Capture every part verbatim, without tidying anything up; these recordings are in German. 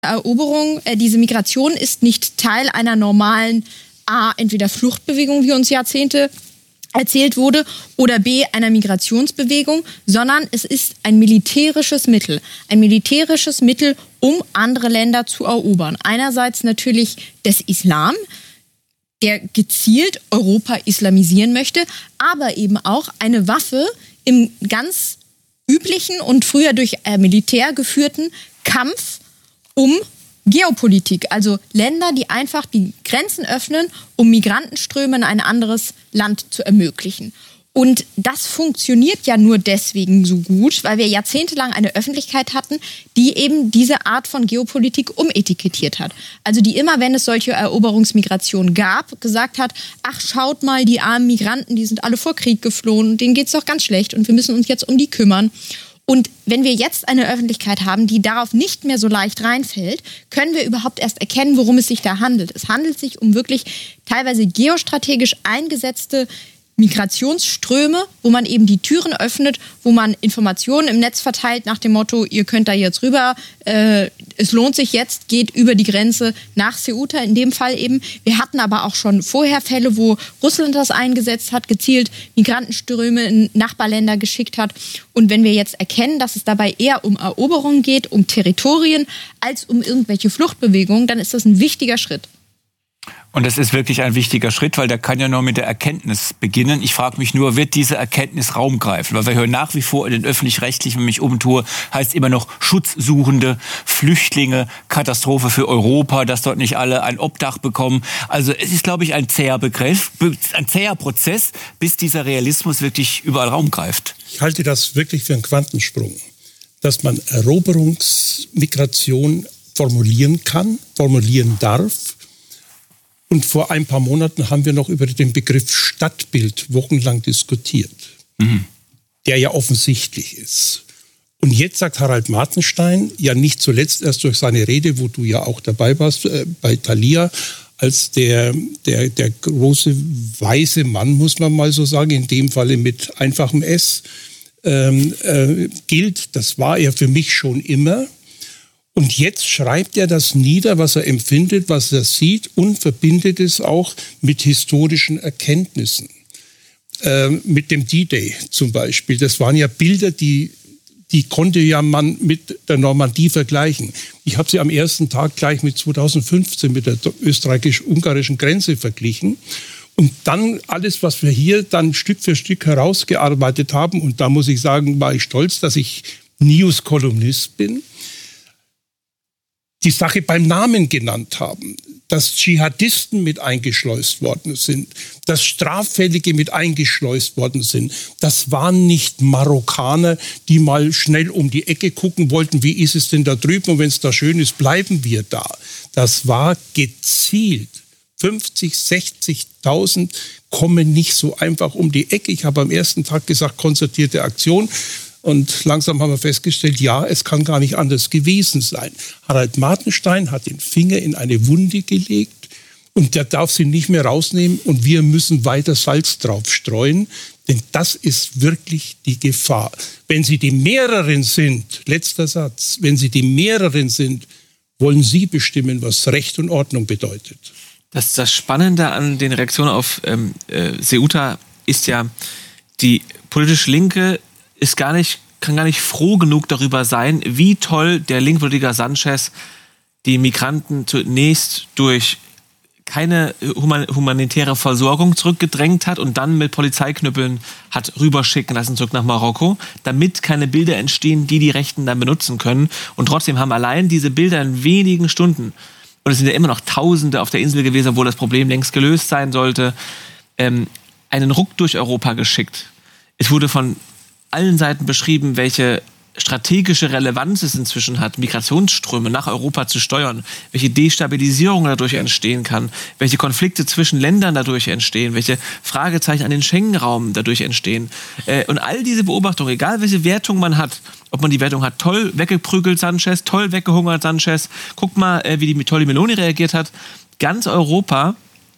Eroberung, äh, diese Migration ist nicht Teil einer normalen A, entweder Fluchtbewegung, wie uns Jahrzehnte erzählt wurde, oder B, einer Migrationsbewegung, sondern es ist ein militärisches Mittel. Ein militärisches Mittel, um andere Länder zu erobern. Einerseits natürlich des Islam, der gezielt Europa islamisieren möchte, aber eben auch eine Waffe im ganz üblichen und früher durch äh, Militär geführten Kampf um Geopolitik, also Länder, die einfach die Grenzen öffnen, um Migrantenströme in ein anderes Land zu ermöglichen. Und das funktioniert ja nur deswegen so gut, weil wir jahrzehntelang eine Öffentlichkeit hatten, die eben diese Art von Geopolitik umetikettiert hat. Also die immer, wenn es solche Eroberungsmigrationen gab, gesagt hat, ach, schaut mal, die armen Migranten, die sind alle vor Krieg geflohen, denen geht's doch ganz schlecht und wir müssen uns jetzt um die kümmern. Und wenn wir jetzt eine Öffentlichkeit haben, die darauf nicht mehr so leicht reinfällt, können wir überhaupt erst erkennen, worum es sich da handelt. Es handelt sich um wirklich teilweise geostrategisch eingesetzte Migrationsströme, wo man eben die Türen öffnet, wo man Informationen im Netz verteilt nach dem Motto, ihr könnt da jetzt rüber, äh, es lohnt sich jetzt, geht über die Grenze nach Ceuta, in dem Fall eben. Wir hatten aber auch schon vorher Fälle, wo Russland das eingesetzt hat, gezielt Migrantenströme in Nachbarländer geschickt hat. Und wenn wir jetzt erkennen, dass es dabei eher um Eroberung geht, um Territorien, als um irgendwelche Fluchtbewegungen, dann ist das ein wichtiger Schritt. Und das ist wirklich ein wichtiger Schritt, weil der kann ja nur mit der Erkenntnis beginnen. Ich frage mich nur, wird diese Erkenntnis Raum greifen? Weil wir hören nach wie vor in den Öffentlich-Rechtlichen, wenn ich mich umtue, heißt immer noch Schutzsuchende, Flüchtlinge, Katastrophe für Europa, dass dort nicht alle ein Obdach bekommen. Also es ist, glaube ich, ein zäher Begriff, ein zäher Prozess, bis dieser Realismus wirklich überall Raum greift. Ich halte das wirklich für einen Quantensprung, dass man Eroberungsmigration formulieren kann, formulieren darf. Und vor ein paar Monaten haben wir noch über den Begriff Stadtbild wochenlang diskutiert, mhm. der ja offensichtlich ist. Und jetzt sagt Harald Martenstein, ja nicht zuletzt erst durch seine Rede, wo du ja auch dabei warst, äh, bei Thalia, als der, der, der große weise Mann, muss man mal so sagen, in dem Falle mit einfachem S, ähm, äh, gilt. Das war er für mich schon immer. Und jetzt schreibt er das nieder, was er empfindet, was er sieht und verbindet es auch mit historischen Erkenntnissen. Ähm, mit dem D-Day zum Beispiel. Das waren ja Bilder, die, die konnte ja man mit der Normandie vergleichen. Ich habe sie am ersten Tag gleich mit zweitausendfünfzehn mit der österreichisch-ungarischen Grenze verglichen. Und dann alles, was wir hier dann Stück für Stück herausgearbeitet haben, und da muss ich sagen, war ich stolz, dass ich News-Kolumnist bin, die Sache beim Namen genannt haben, dass Dschihadisten mit eingeschleust worden sind, dass Straffällige mit eingeschleust worden sind. Das waren nicht Marokkaner, die mal schnell um die Ecke gucken wollten, wie ist es denn da drüben und wenn es da schön ist, bleiben wir da. Das war gezielt. fünfzig, sechzigtausend kommen nicht so einfach um die Ecke. Ich habe am ersten Tag gesagt, konzertierte Aktion. Und langsam haben wir festgestellt, ja, es kann gar nicht anders gewesen sein. Harald Martenstein hat den Finger in eine Wunde gelegt und der darf sie nicht mehr rausnehmen und wir müssen weiter Salz drauf streuen, denn das ist wirklich die Gefahr. Wenn Sie die mehreren sind, letzter Satz, wenn Sie die mehreren sind, wollen Sie bestimmen, was Recht und Ordnung bedeutet. Das, das Spannende an den Reaktionen auf ähm, äh, Ceuta ist ja, die politisch Linke ist gar nicht, kann gar nicht froh genug darüber sein, wie toll der Linkspolitiker Sanchez die Migranten zunächst durch keine humanitäre Versorgung zurückgedrängt hat und dann mit Polizeiknüppeln hat rüberschicken lassen zurück nach Marokko, damit keine Bilder entstehen, die die Rechten dann benutzen können. Und trotzdem haben allein diese Bilder in wenigen Stunden, und es sind ja immer noch Tausende auf der Insel gewesen, obwohl das Problem längst gelöst sein sollte, ähm, einen Ruck durch Europa geschickt. Es wurde von allen Seiten beschrieben, welche strategische Relevanz es inzwischen hat, Migrationsströme nach Europa zu steuern, welche Destabilisierung dadurch entstehen kann, welche Konflikte zwischen Ländern dadurch entstehen, welche Fragezeichen an den Schengen-Raum dadurch entstehen. Und all diese Beobachtungen, egal welche Wertung man hat, ob man die Wertung hat, toll weggeprügelt Sanchez, toll weggehungert Sanchez, guck mal, wie die tolle Meloni reagiert hat, ganz Europa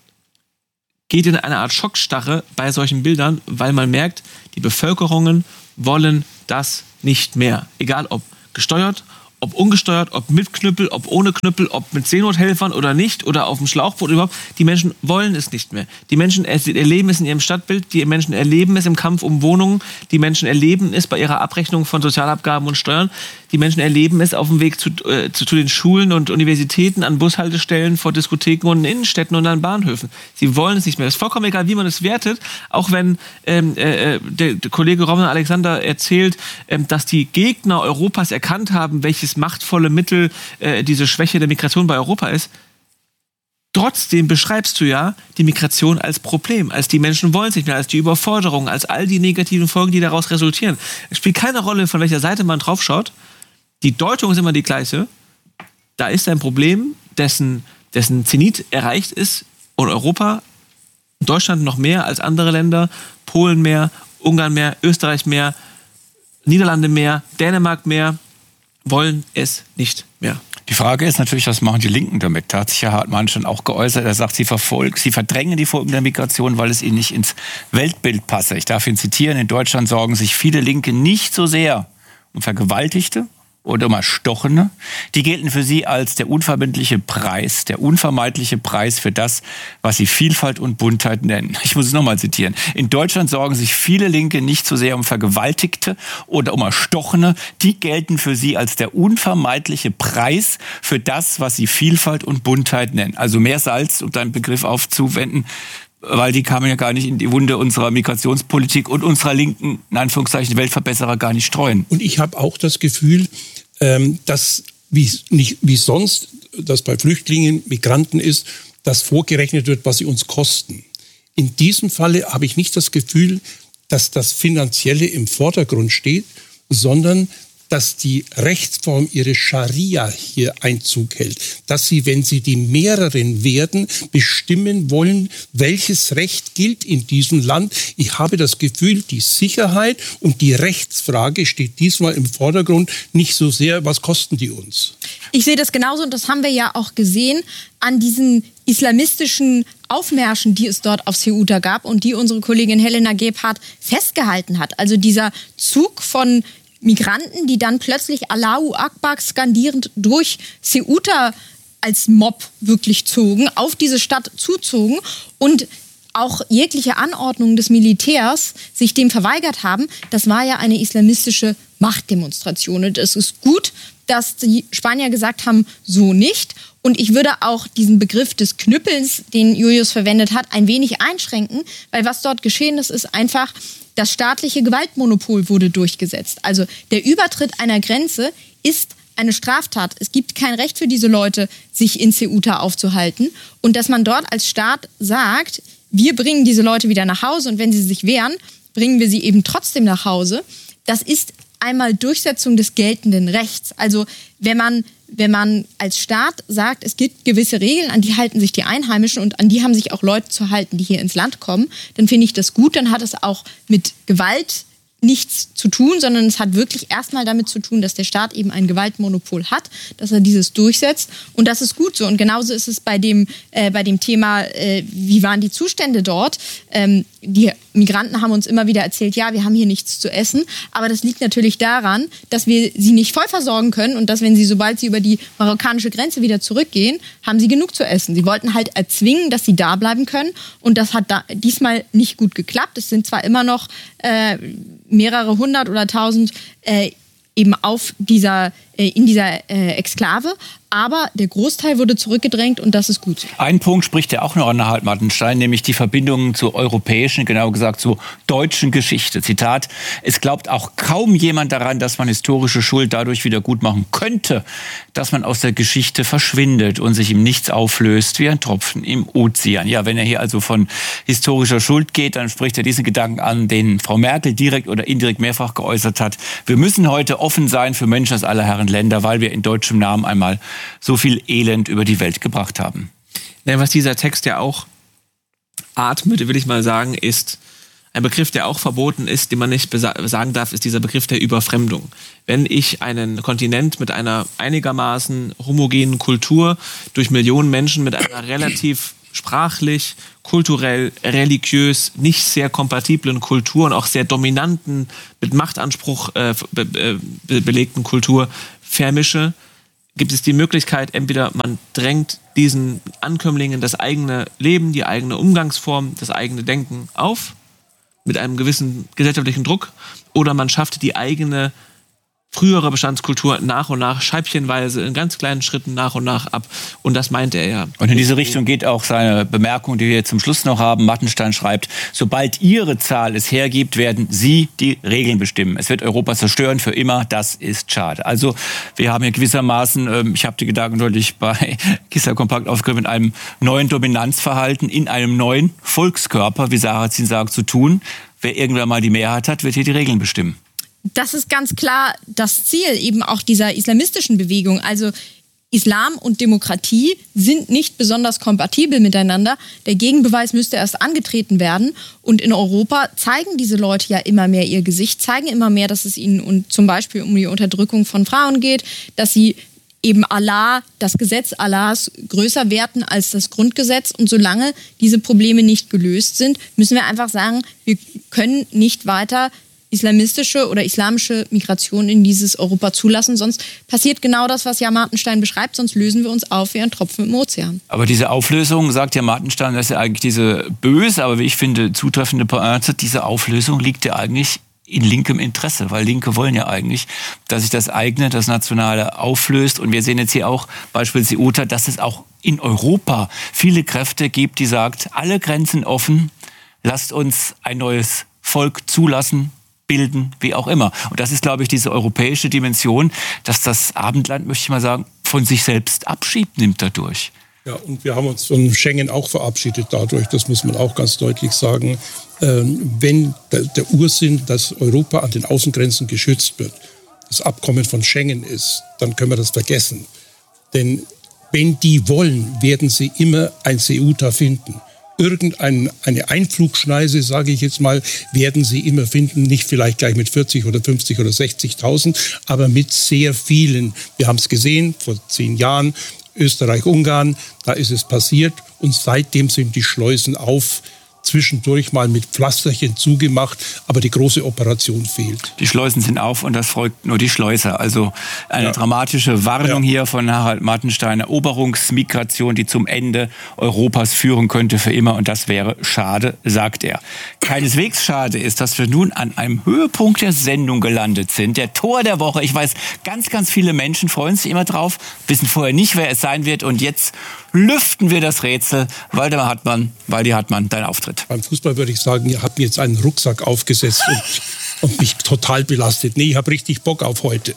geht in eine Art Schockstarre bei solchen Bildern, weil man merkt, die Bevölkerungen wollen das nicht mehr. Egal ob gesteuert ob ungesteuert, ob mit Knüppel, ob ohne Knüppel, ob mit Seenothelfern oder nicht oder auf dem Schlauchboot überhaupt. Die Menschen wollen es nicht mehr. Die Menschen erleben es in ihrem Stadtbild, die Menschen erleben es im Kampf um Wohnungen, die Menschen erleben es bei ihrer Abrechnung von Sozialabgaben und Steuern, die Menschen erleben es auf dem Weg zu, äh, zu, zu den Schulen und Universitäten, an Bushaltestellen, vor Diskotheken und in Innenstädten und an Bahnhöfen. Sie wollen es nicht mehr. Es ist vollkommen egal, wie man es wertet, auch wenn ähm, äh, der, der Kollege Roman Alexander erzählt, ähm, dass die Gegner Europas erkannt haben, welches machtvolle Mittel äh, diese Schwäche der Migration bei Europa ist. Trotzdem beschreibst du ja die Migration als Problem, als die Menschen wollen es nicht mehr, als die Überforderung, als all die negativen Folgen, die daraus resultieren. Es spielt keine Rolle, von welcher Seite man drauf schaut. Die Deutung ist immer die gleiche. Da ist ein Problem, dessen, dessen Zenit erreicht ist und Europa, Deutschland noch mehr als andere Länder, Polen mehr, Ungarn mehr, Österreich mehr, Niederlande mehr, Dänemark mehr, wollen es nicht mehr. Die Frage ist natürlich, was machen die Linken damit? Da hat sich Herr Hartmann schon auch geäußert. Er sagt, sie verfolgen, sie verdrängen die Folgen der Migration, weil es ihnen nicht ins Weltbild passe. Ich darf ihn zitieren. In Deutschland sorgen sich viele Linke nicht so sehr um Vergewaltigte oder um Erstochene. Die gelten für sie als der unverbindliche Preis, der unvermeidliche Preis für das, was sie Vielfalt und Buntheit nennen. Ich muss es nochmal zitieren. In Deutschland sorgen sich viele Linke nicht so sehr um Vergewaltigte oder um Erstochene. Die gelten für sie als der unvermeidliche Preis für das, was sie Vielfalt und Buntheit nennen. Also mehr Salz, um deinen Begriff aufzuwenden, weil die kamen ja gar nicht in die Wunde unserer Migrationspolitik und unserer linken, in Anführungszeichen, Weltverbesserer gar nicht streuen. Und ich habe auch das Gefühl, ähm, dass wie, nicht, wie sonst das bei Flüchtlingen, Migranten ist, dass vorgerechnet wird, was sie uns kosten. In diesem Falle habe ich nicht das Gefühl, dass das Finanzielle im Vordergrund steht, sondern dass die Rechtsform ihre Scharia hier Einzug hält. Dass sie, wenn sie die mehreren werden, bestimmen wollen, welches Recht gilt in diesem Land. Ich habe das Gefühl, die Sicherheit und die Rechtsfrage steht diesmal im Vordergrund, nicht so sehr, was kosten die uns. Ich sehe das genauso und das haben wir ja auch gesehen an diesen islamistischen Aufmärschen, die es dort auf Ceuta gab und die unsere Kollegin Helena Gebhardt festgehalten hat. Also dieser Zug von Migranten, die dann plötzlich Allahu Akbar skandierend durch Ceuta als Mob wirklich zogen, auf diese Stadt zuzogen und auch jegliche Anordnungen des Militärs sich dem verweigert haben. Das war ja eine islamistische Machtdemonstration. Und es ist gut, dass die Spanier gesagt haben, so nicht. Und ich würde auch diesen Begriff des Knüppelns, den Julius verwendet hat, ein wenig einschränken, weil was dort geschehen ist, ist einfach, das staatliche Gewaltmonopol wurde durchgesetzt. Also der Übertritt einer Grenze ist eine Straftat. Es gibt kein Recht für diese Leute, sich in Ceuta aufzuhalten. Und dass man dort als Staat sagt, wir bringen diese Leute wieder nach Hause und wenn sie sich wehren, bringen wir sie eben trotzdem nach Hause. Das ist einmal Durchsetzung des geltenden Rechts. Also wenn man, wenn man als Staat sagt, es gibt gewisse Regeln, an die halten sich die Einheimischen und an die haben sich auch Leute zu halten, die hier ins Land kommen, dann finde ich das gut. Dann hat es auch mit Gewalt nichts zu tun, sondern es hat wirklich erstmal damit zu tun, dass der Staat eben ein Gewaltmonopol hat, dass er dieses durchsetzt und das ist gut so. Und genauso ist es bei dem, äh, bei dem Thema, äh, wie waren die Zustände dort. Ähm, die Migranten haben uns immer wieder erzählt, ja, wir haben hier nichts zu essen, aber das liegt natürlich daran, dass wir sie nicht voll versorgen können und dass, wenn sie, sobald sie über die marokkanische Grenze wieder zurückgehen, haben sie genug zu essen. Sie wollten halt erzwingen, dass sie da bleiben können und das hat da diesmal nicht gut geklappt. Es sind zwar immer noch äh, mehrere hundert oder tausend äh, eben auf dieser, äh, in dieser äh, Exklave, aber der Großteil wurde zurückgedrängt und das ist gut. Ein Punkt spricht ja auch noch an Harald Martenstein, nämlich die Verbindungen zur europäischen, genauer gesagt zur deutschen Geschichte. Zitat, es glaubt auch kaum jemand daran, dass man historische Schuld dadurch wieder gut machen könnte, dass man aus der Geschichte verschwindet und sich im Nichts auflöst wie ein Tropfen im Ozean. Ja, wenn er hier also von historischer Schuld geht, dann spricht er diesen Gedanken an, den Frau Merkel direkt oder indirekt mehrfach geäußert hat. Wir müssen heute offen sein für Menschen aus aller Herren Länder, weil wir in deutschem Namen einmal so viel Elend über die Welt gebracht haben. Ja, was dieser Text ja auch atmet, will ich mal sagen, ist ein Begriff, der auch verboten ist, den man nicht besa- sagen darf, ist dieser Begriff der Überfremdung. Wenn ich einen Kontinent mit einer einigermaßen homogenen Kultur durch Millionen Menschen mit einer relativ sprachlich, kulturell, religiös nicht sehr kompatiblen Kultur und auch sehr dominanten, mit Machtanspruch äh, be- be- belegten Kultur vermische, gibt es die Möglichkeit, entweder man drängt diesen Ankömmlingen das eigene Leben, die eigene Umgangsform, das eigene Denken auf, mit einem gewissen gesellschaftlichen Druck, oder man schafft die eigene frühere Bestandskultur nach und nach, scheibchenweise, in ganz kleinen Schritten nach und nach ab. Und das meinte er ja. Und in diese Richtung geht auch seine Bemerkung, die wir zum Schluss noch haben. Mattenstein schreibt, sobald Ihre Zahl es hergibt, werden Sie die Regeln bestimmen. Es wird Europa zerstören für immer. Das ist schade. Also wir haben hier gewissermaßen, ich habe die Gedanken deutlich bei Kissa Kompakt aufgegriffen, mit einem neuen Dominanzverhalten in einem neuen Volkskörper, wie Sarrazin sagt, zu tun. Wer irgendwann mal die Mehrheit hat, wird hier die Regeln bestimmen. Das ist ganz klar das Ziel eben auch dieser islamistischen Bewegung. Also Islam und Demokratie sind nicht besonders kompatibel miteinander. Der Gegenbeweis müsste erst angetreten werden. Und in Europa zeigen diese Leute ja immer mehr ihr Gesicht, zeigen immer mehr, dass es ihnen und zum Beispiel um die Unterdrückung von Frauen geht, dass sie eben Allah, das Gesetz Allahs, größer werten als das Grundgesetz. Und solange diese Probleme nicht gelöst sind, müssen wir einfach sagen, wir können nicht weiter islamistische oder islamische Migration in dieses Europa zulassen. Sonst passiert genau das, was ja Martenstein beschreibt. Sonst lösen wir uns auf wie ein Tropfen im Ozean. Aber diese Auflösung, sagt ja Martenstein, dass ja eigentlich diese böse, aber wie ich finde, zutreffende Pointe, diese Auflösung liegt ja eigentlich in linkem Interesse, weil Linke wollen ja eigentlich, dass sich das eigene, das Nationale auflöst. Und wir sehen jetzt hier auch beispielsweise Ceuta, dass es auch in Europa viele Kräfte gibt, die sagt, alle Grenzen offen, lasst uns ein neues Volk zulassen, bilden, wie auch immer. Und das ist, glaube ich, diese europäische Dimension, dass das Abendland, möchte ich mal sagen, von sich selbst Abschied nimmt dadurch. Ja, und wir haben uns von Schengen auch verabschiedet dadurch, das muss man auch ganz deutlich sagen. Ähm, wenn der, der Ursinn, dass Europa an den Außengrenzen geschützt wird, das Abkommen von Schengen ist, dann können wir das vergessen. Denn wenn die wollen, werden sie immer ein Ceuta finden. Irgendeine Einflugschneise, sage ich jetzt mal, werden sie immer finden. Nicht vielleicht gleich mit vierzig oder fünfzig oder sechzigtausend, aber mit sehr vielen. Wir haben es gesehen vor zehn Jahren, Österreich-Ungarn, da ist es passiert. Und seitdem sind die Schleusen auf. Zwischendurch mal mit Pflasterchen zugemacht, aber die große Operation fehlt. Die Schleusen sind auf und das folgt nur die Schleuser. Also eine ja. dramatische Warnung ja. hier von Harald Martenstein. Eroberungsmigration, die zum Ende Europas führen könnte für immer. Und das wäre schade, sagt er. Keineswegs schade ist, dass wir nun an einem Höhepunkt der Sendung gelandet sind. Der Tor der Woche. Ich weiß, ganz, ganz viele Menschen freuen sich immer drauf, wissen vorher nicht, wer es sein wird. Und jetzt lüften wir das Rätsel. Waldemar Hartmann, Waldi Hartmann, dein Auftritt. Beim Fußball würde ich sagen, ihr habt mir jetzt einen Rucksack aufgesetzt und, und mich total belastet. Nee, ich habe richtig Bock auf heute.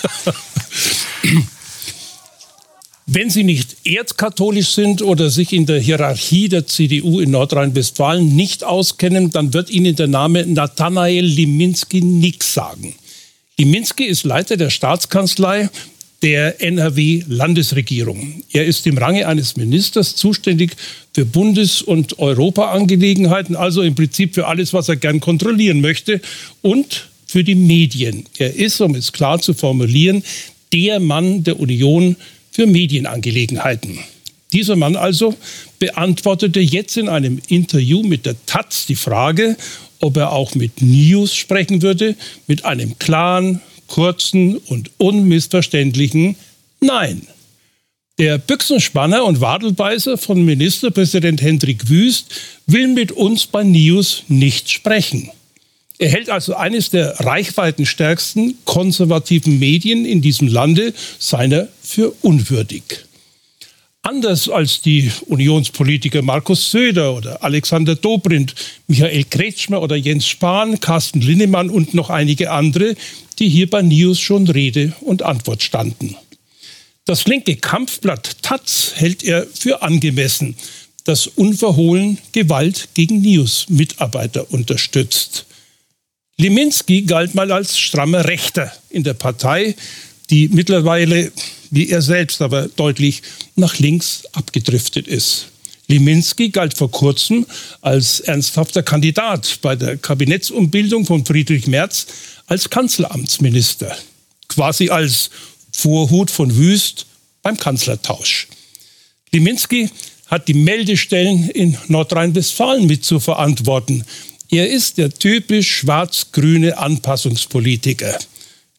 Wenn Sie nicht erzkatholisch sind oder sich in der Hierarchie der C D U in Nordrhein-Westfalen nicht auskennen, dann wird Ihnen der Name Nathanael Liminski nichts sagen. Liminski ist Leiter der Staatskanzlei der N R W-Landesregierung. Er ist im Range eines Ministers zuständig für Bundes- und Europaangelegenheiten, also im Prinzip für alles, was er gern kontrollieren möchte, und für die Medien. Er ist, um es klar zu formulieren, der Mann der Union für Medienangelegenheiten. Dieser Mann also beantwortete jetzt in einem Interview mit der Taz die Frage, ob er auch mit News sprechen würde, mit einem klaren, kurzen und unmissverständlichen Nein. Der Büchsenspanner und Wadelbeißer von Ministerpräsident Hendrik Wüst will mit uns bei News nicht sprechen. Er hält also eines der reichweitenstärksten konservativen Medien in diesem Lande seiner für unwürdig. Anders als die Unionspolitiker Markus Söder oder Alexander Dobrindt, Michael Kretschmer oder Jens Spahn, Carsten Linnemann und noch einige andere, die hier bei News schon Rede und Antwort standen. Das linke Kampfblatt Taz hält er für angemessen, das unverhohlen Gewalt gegen News-Mitarbeiter unterstützt. Liminski galt mal als strammer Rechter in der Partei, die mittlerweile, wie er selbst aber deutlich, nach links abgedriftet ist. Liminski galt vor kurzem als ernsthafter Kandidat bei der Kabinettsumbildung von Friedrich Merz als Kanzleramtsminister. Quasi als Vorhut von Wüst beim Kanzlertausch. Liminski hat die Meldestellen in Nordrhein-Westfalen mit zu verantworten. Er ist der typisch schwarz-grüne Anpassungspolitiker.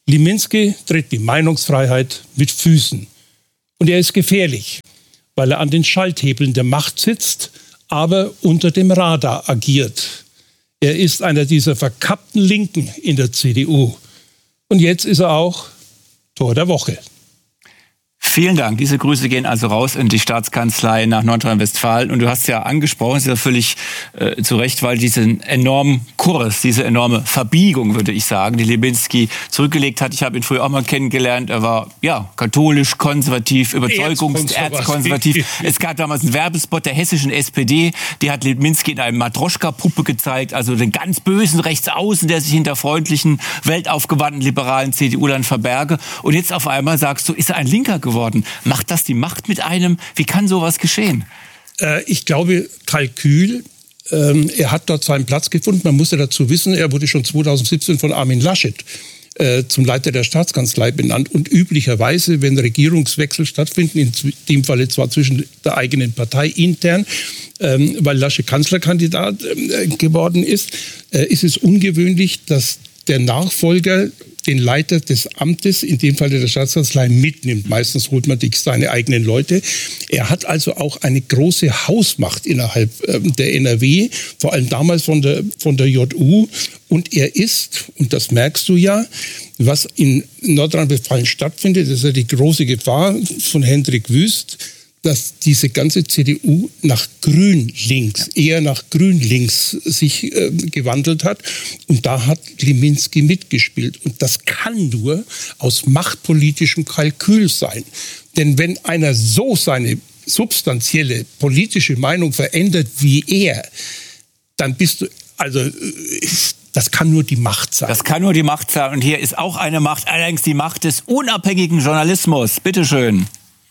Liminski tritt die Meinungsfreiheit mit Füßen. Und er ist gefährlich, weil er an den Schalthebeln der Macht sitzt, aber unter dem Radar agiert. Er ist einer dieser verkappten Linken in der C D U. Und jetzt ist er auch Tor der Woche. Vielen Dank. Diese Grüße gehen also raus in die Staatskanzlei nach Nordrhein-Westfalen. Und du hast ja angesprochen, es ist ja völlig äh, zu Recht, weil diesen enormen Kurs, diese enorme Verbiegung, würde ich sagen, die Liminski zurückgelegt hat. Ich habe ihn früher auch mal kennengelernt. Er war ja katholisch, konservativ, überzeugungs-, erzkonservativ. Es gab damals einen Werbespot der hessischen S P D. Die hat Liminski in einem Matroschka-Puppe gezeigt. Also den ganz bösen Rechtsaußen, der sich hinter freundlichen, weltaufgewandten, liberalen C D U-Lern verberge. Und jetzt auf einmal sagst du, ist er ein Linker geworden? Worden. Macht das die Macht mit einem? Wie kann sowas geschehen? Äh, ich glaube, Kalkül. Ähm, er hat dort seinen Platz gefunden. Man muss ja dazu wissen, er wurde schon zweitausendsiebzehn von Armin Laschet äh, zum Leiter der Staatskanzlei benannt. Und üblicherweise, wenn Regierungswechsel stattfinden, in dem Falle zwar zwischen der eigenen Partei intern, ähm, weil Laschet Kanzlerkandidat äh, geworden ist, äh, ist es ungewöhnlich, dass der Nachfolger den Leiter des Amtes, in dem Fall der Staatskanzlei, mitnimmt. Meistens holt man seine eigenen Leute. Er hat also auch eine große Hausmacht innerhalb ähm, der N R W, vor allem damals von der, von der J U. Und er ist, und das merkst du ja, was in Nordrhein-Westfalen stattfindet, das ist ja die große Gefahr von Hendrik Wüst, dass diese ganze C D U nach grün-links, eher nach grün-links sich äh, gewandelt hat. Und da hat Liminski mitgespielt. Und das kann nur aus machtpolitischem Kalkül sein. Denn wenn einer so seine substanzielle politische Meinung verändert wie er, dann bist du, also das kann nur die Macht sein. Das kann nur die Macht sein. Und hier ist auch eine Macht, allerdings die Macht des unabhängigen Journalismus. Bitte schön.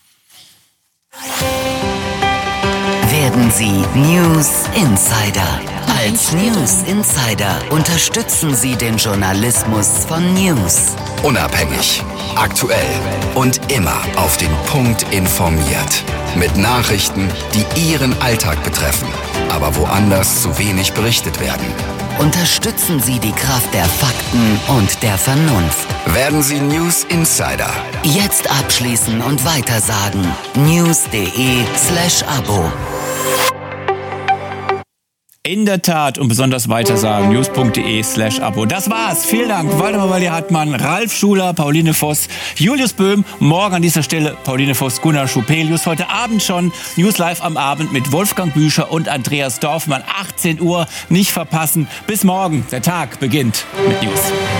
Werden Sie News Insider. Als News Insider unterstützen Sie den Journalismus von News. Unabhängig, aktuell und immer auf den Punkt informiert. Mit Nachrichten, die Ihren Alltag betreffen, aber woanders zu wenig berichtet werden. Unterstützen Sie die Kraft der Fakten und der Vernunft. Werden Sie News Insider. Jetzt abschließen und weitersagen. news.de slash Abo. In der Tat und besonders weitersagen. news.de slash Abo. Das war's. Vielen Dank. Waldemar Valli-Hartmann, Ralf Schuler, Pauline Voss, Julius Böhm. Morgen an dieser Stelle Pauline Voss, Gunnar Schupelius. Heute Abend schon News Live am Abend mit Wolfgang Büscher und Andreas Dorfmann. achtzehn Uhr. Nicht verpassen. Bis morgen. Der Tag beginnt mit News.